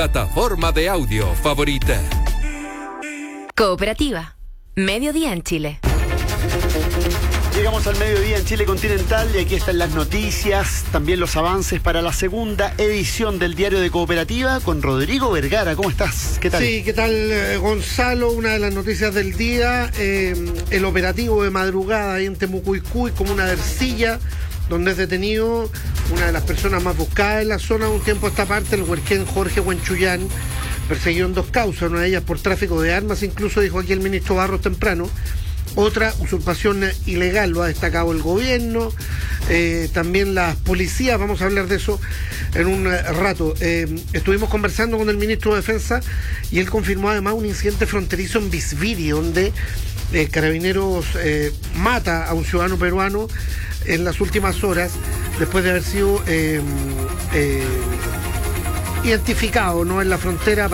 Plataforma de audio favorita. Cooperativa. Mediodía en Chile. Llegamos al mediodía en Chile continental y aquí están las noticias, también los avances para la segunda edición del Diario de Cooperativa con Rodrigo Vergara. ¿Cómo estás? ¿Qué tal? Sí, ¿qué tal, Gonzalo? Una de las noticias del día, el operativo de madrugada ahí en Temucuicui, Comuna de Ercilla, donde es detenido una de las personas más buscadas en la zona un tiempo a esta parte, el huerquén Jorge Huanchuyán, perseguido en 2 causas, una de ellas por tráfico de armas, incluso dijo aquí el ministro Barros temprano. Otra, usurpación ilegal, lo ha destacado el gobierno, también las policías, vamos a hablar de eso en un rato. Estuvimos conversando con el ministro de Defensa y él confirmó además un incidente fronterizo en Bisbiri, donde Carabineros mata a un ciudadano peruano en las últimas horas, después de haber sido identificado, ¿no?, en la frontera.